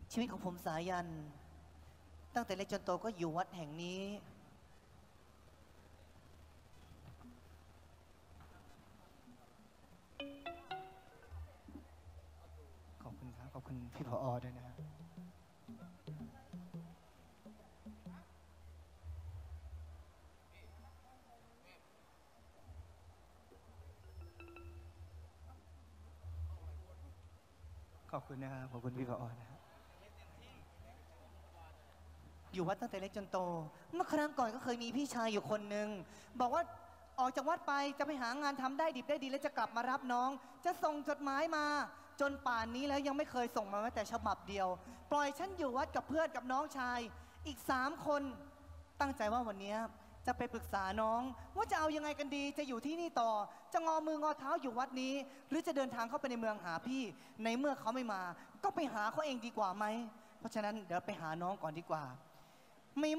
ชีวิตของผมสายันตั้งแต่เล็กจนโตก็อยู่วัดแห่งนี้ขอบคุณครับขอบคุณพี่ผอ.ด้วยนะฮะขอบคุณนะครับขอบคุณพี่ผอ.นะฮะอยู่วัดตั้งแต่เล็กจนโตเมื่อครั้งก่อนก็เคยมีพี่ชายอยู่คนหนึ่งบอกว่าออกจากวัดไปจะไปหางานทำได้ดิบได้ดีแล้วจะกลับมารับน้องจะส่งจดหมายมาจนป่านนี้แล้วยังไม่เคยส่งมาแม้แต่ฉบับเดียวปล่อยฉันอยู่วัดกับเพื่อนกับน้องชายอีก3 คนตั้งใจว่าวันนี้จะไปปรึกษาน้องว่าจะเอายังไงกันดีจะอยู่ที่นี่ต่อจะงอมืองอเท้าอยู่วัดนี้หรือจะเดินทางเข้าไปในเมืองหาพี่ในเมื่อเขาไม่มาก็ไปหาเขาเองดีกว่าไหมเพราะฉะนั้นเดี๋ยวไปหาน้องก่อนดีกว่า